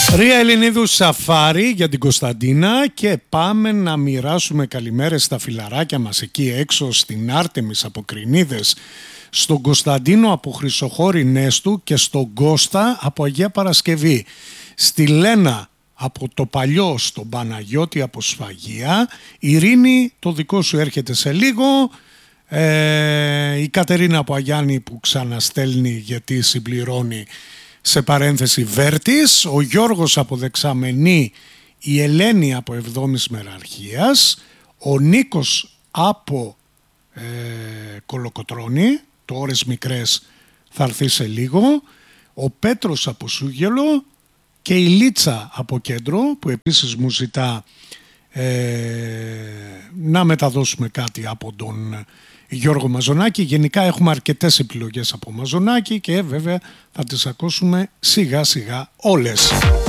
Ρία Ελληνίδου Σαφάρι για την Κωνσταντίνα και πάμε να μοιράσουμε καλημέρες στα φιλαράκια μας εκεί έξω στην Άρτεμις από Κρινίδες, στον Κωνσταντίνο από Χρυσοχώρη Νέστου και στον Κώστα από Αγία Παρασκευή, στη Λένα από το Παλιό, στον Παναγιώτη από Σφαγεία. Ειρήνη, το δικό σου έρχεται σε λίγο. Η Κατερίνα από Αγιάννη που ξαναστέλνει γιατί συμπληρώνει σε παρένθεση Βέρτης, ο Γιώργος από Δεξαμενή, η Ελένη από Εβδόμης Μεραρχίας, ο Νίκος από Κολοκοτρώνη, το ώρες μικρές θα έρθει σε λίγο, ο Πέτρος από Σούγελο και η Λίτσα από Κέντρο που επίσης μου ζητά να μεταδώσουμε κάτι από τον Γιώργο Μαζονάκη. Γενικά έχουμε αρκετές επιλογές από Μαζονάκη και βέβαια θα τις ακούσουμε σιγά σιγά όλες.